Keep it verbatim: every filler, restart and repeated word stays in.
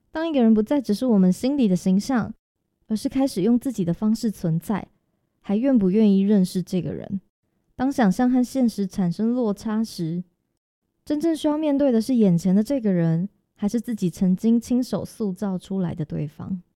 当一个人不再只是我们心里的形象，而是开始用自己的方式存在，还愿不愿意认识这个人？当想象和现实产生落差时，真正需要面对的是眼前的这个人，还是自己曾经亲手塑造出来的对方？